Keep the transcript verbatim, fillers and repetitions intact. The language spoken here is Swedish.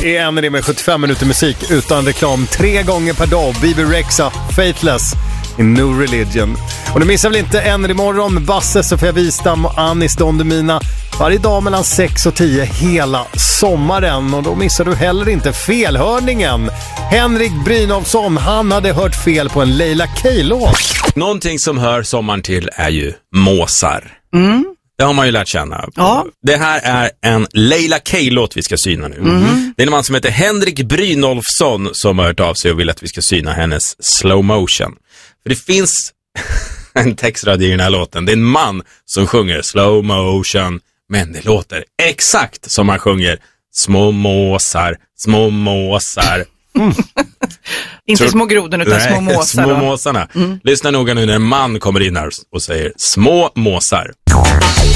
är Energy med sjuttiofem minuter musik utan reklam tre gånger per dag. B B Rexha, Faithless in New Religion. Och du missar väl inte Energy morgon med Basse, Sofia Wistam och Anis Don Demina varje dag mellan sex och tio hela sommaren. Och då missar du heller inte felhörningen. Henrik Brynolfsson, han hade hört fel på en Leila K-låt. Någonting som hör sommaren till är ju måsar. Mm. Det har man ju lärt känna. Ja. Det här är en Leila K-låt vi ska syna nu. Mm. Det är en man som heter Henrik Brynolfsson som har hört av sig och vill att vi ska syna hennes slow motion. För det finns en textrad i den här låten. Det är en man som sjunger slow motion, men det låter exakt som han sjunger små måsar, små måsar. Mm. Inte små grodon utan Nej, små måsar. Små måsarna. Mm. Lyssna noga nu när en man kommer in här och säger små måsar.